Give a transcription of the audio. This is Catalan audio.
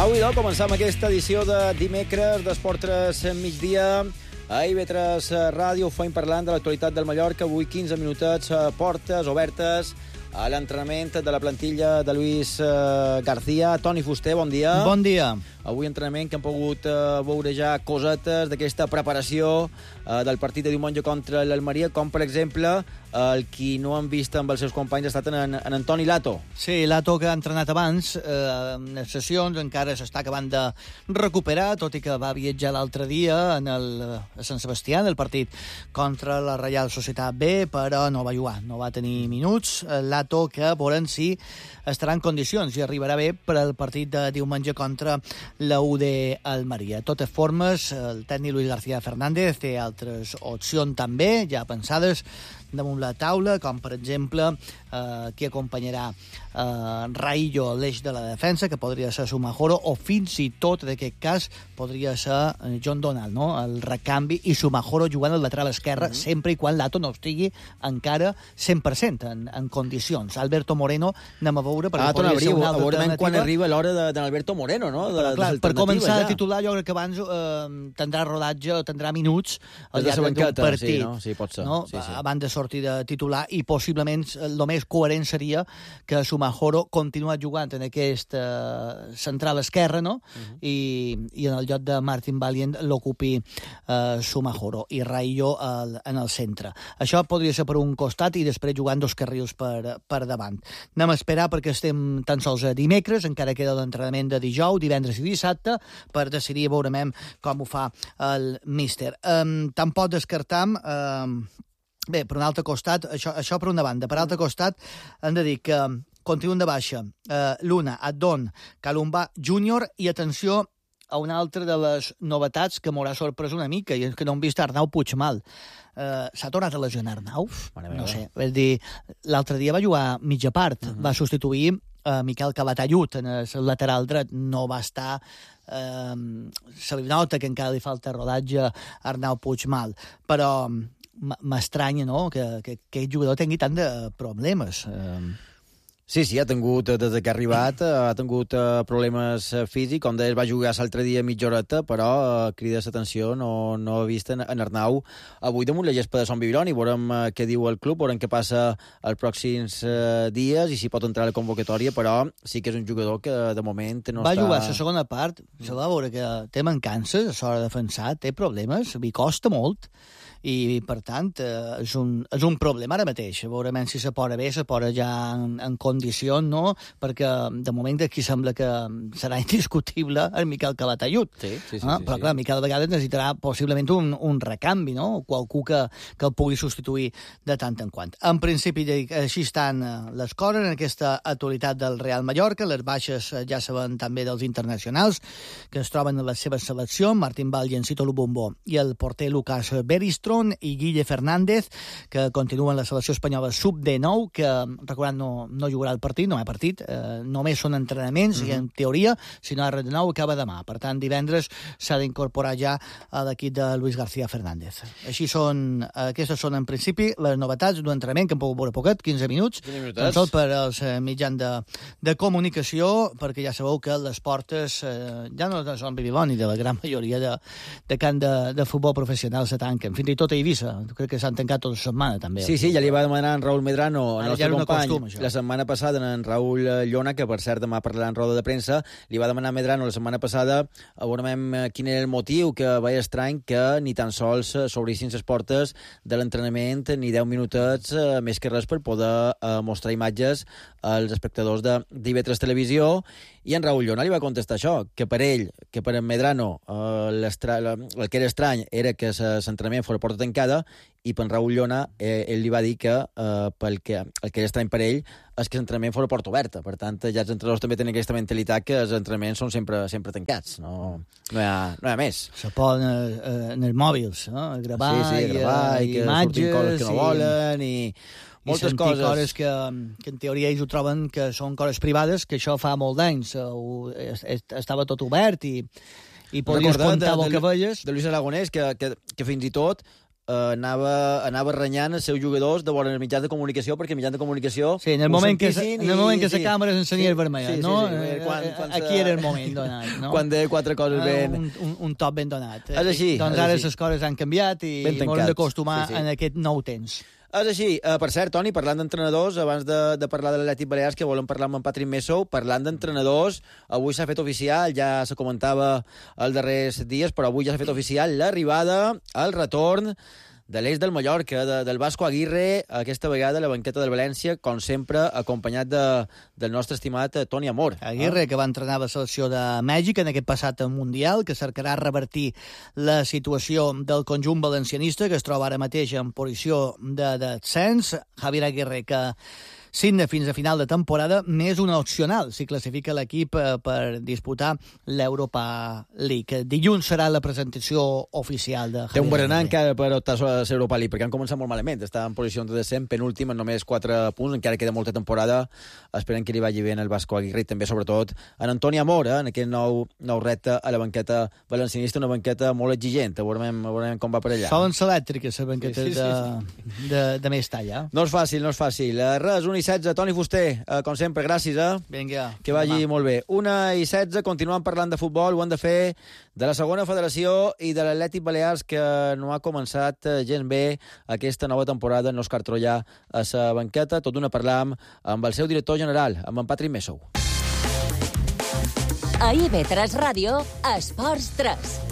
Avui, doncs, començam aquesta edició de dimecres d'Esport3 migdia. A IB3 Ràdio fem parlant de l'actualitat del Mallorca. Avui 15 minutets, portes obertes a l'entrenament de la plantilla de Luis García. Toni Fuster, bon dia. Bon dia. Avui entrenament que hem pogut veure ja cosetes d'aquesta preparació del partit de diumenge contra l'Almeria, com per exemple el qui no han vist amb els seus companys ha estat en Antoni Lato. Sí, Lato, que ha entrenat abans en les sessions, encara s'està acabant de recuperar, tot i que va viatjar l'altre dia a Sant Sebastià, en el partit contra la Reial Societat B, però no va jugar, no va tenir minuts. Lato, que veurem si estarà en condicions i arribarà bé per al partit de diumenge contra la UD Almeria. De totes formes, el tècnic Luis García Fernández té altres opcions també, ja pensades damunt la taula, com per exemple qui acompanyarà Raillo a l'eix de la defensa, que podria ser Sumajoro, o fins i tot, en aquest cas, podria ser John Donald, no? El recanvi, i Sumajoro jugant al lateral esquerre, sempre i quan Lato no estigui encara 100% en condicions. Alberto Moreno, anem a veure, perquè podria ser una altra alternativa. Quan arriba l'hora d'Alberto Moreno, no? Per començar a titular, jo crec que abans tindrà rodatge, tindrà minuts al llarg d'un partit. Sí, no? Sí, pot ser. No? Sí. Abans de sortir de titular, i possiblement el més coherent seria que Sumajoro continua jugant en aquest central esquerre, no? I en el lloc de Martin Valient l'ocupi Sumajoro i Raillo en el centre. Això podria ser per un costat i després jugant dos carrils per davant. Anem a esperar perquè estem tan sols a dimecres, encara queda l'entrenament de dijous, divendres i dissabte, per decidir, veurem com ho fa el míster. Tampoc descartam... Bé, per un altre costat, això per una banda. Per altre costat, hem de dir que continuen de baixa Luna, Addon, Calumba, Júnior, i atenció a una altra de les novetats que m'haurà sorprès una mica, i és que no hem vist Arnau Puigmal. S'ha tornat a lesionar Arnau? No sé, és dir, l'altre dia va jugar mitja part, va substituir Miquel Calatayud en el lateral dret, no va estar... se li nota que encara li falta rodatge a Arnau Puigmal, però... m'estranya, no?, que aquest jugador tingui tant de problemes. Sí, ha tingut, des que ha arribat, ha tingut problemes físics. Com deies, va jugar l'altre dia mitja horeta, però crida l'atenció, no ha vist en Arnau avui damunt la gespa de Son Bibiron, i veurem què diu el club, veurem què passa els pròxims dies i si pot entrar a la convocatòria, però sí que és un jugador que de moment no va està... Va jugar la segona part, se va veure que té mancances a l'hora de defensar, té problemes, li costa molt, i per tant és un problema ara mateix. Veurem si se posa bé, se posa ja en condicions, no? Perquè de moment aquí sembla que serà indiscutible el Miquel Calatayud. Sí. Però clar, Miquel a vegades necessitarà possiblement un recanvi, no? Qualcú que el pugui substituir de tant en quant. En principi, així estan les coses en aquesta actualitat del Real Mallorca. Les baixes ja saben també dels internacionals que es troben en la seva selecció, Martín Val, Jensito Lubumbo i el porter Lucas Beristron, i Guille Fernández, que continua en la selecció espanyola sub-19, que, recordant, no jugarà el partit, no hi ha partit, només són entrenaments, i en teoria, si no hi ha de nou, acaba demà. Per tant, divendres s'ha d'incorporar ja a l'equip de Luis García Fernández. Aquestes són, en principi, les novetats d'un entrenament que hem pogut veure poquet, 15 minuts, tan sols per als mitjans de comunicació, perquè ja sabeu que les portes ja no són Bibiloni, de la gran majoria de camp de futbol professional se tanquen. Fins i tot a Eivissa, crec que s'han tancat tota la setmana, també. Sí, ja li va demanar en Raúl Medrano, el nostre company, la setmana passada, en Raúl Llona, que per cert demà parlarà en roda de premsa, li va demanar a Medrano la setmana passada, veurem quin era el motiu, que veia estrany que ni tan sols s'obrissin les portes de l'entrenament ni 10 minutets, més que res per poder mostrar imatges als espectadors d'IV3 Televisió, i en Raúl Llona li va contestar això, que per ell, que per en Medrano, el que era estrany era que l'entrenament fos a porta tancada, i per en Raúl Llona ell li va dir que el que era estrany per ell és que l'entrenament fos a porta oberta. Per tant, ja els entrenadors també tenen aquesta mentalitat que els entrenaments són sempre tancats, no hi ha més. Se poden en els mòbils, no? Gravar, i que surtin coses que no volen, i moltes coses que en teoria ells ho troben que són coses privades, que això fa molt d'anys estava tot obert i podries comptar el que veies. De Luis Aragonès, que fins i tot anava renyant els seus jugadors de vora els mitjans de comunicació, perquè els mitjans de comunicació... Sí, en el moment que la càmera s'ensenia vermella, no? Aquí era el moment donat, no? Quan deia quatre coses ben... Un top ben donat. És així. Doncs ara les coses han canviat i ens hem d'acostumar en aquest nou temps. És així. Per cert, Toni, parlant d'entrenadors, abans de parlar de l'Atlètic Balears, que volem parlar amb en Patrick Messou, parlant d'entrenadors, avui s'ha fet oficial, ja se comentava els darrers dies, però avui ja s'ha fet oficial l'arribada, el retorn de l'eix del Mallorca, del Vasco Aguirre, aquesta vegada a la banqueta del València, com sempre, acompanyat del nostre estimat Toni Amor. Aguirre, que va entrenar la selecció de Mèxic en aquest passat Mundial, que cercarà revertir la situació del conjunt valencianista, que es troba ara mateix en posició de descens. Javier Aguirre, que signa fins a final de temporada, més una opcional si classifica l'equip per disputar l'Europa League. Dilluns serà la presentació oficial de Javier. Té un berenar encara per optar a l'Europa League, perquè han començat molt malament. Està en posició de descens, penúltim, en només 4 punts, encara queda molta temporada. Esperen que li vagi bé en el Vasco Aguirre, també, sobretot, en Antoni Amor, en aquest nou repte a la banqueta valencianista, una banqueta molt exigent. Veurem com va per allà. Solen ser elèctriques, les banquetes de més talla. No és fàcil, no és fàcil. Res, 1:16, Toni Fuster, com sempre, gràcies, Vinga. Que vagi molt bé. 1:16, continuem parlant de futbol, ho han de fer de la segona federació i de l'Atlètic Balears, que no ha començat gens bé aquesta nova temporada en Òscar Trollà a la banqueta. Tot d'una parlam amb el seu director general, amb en Patrick Messou. A IB3 Ràdio, Esports 3.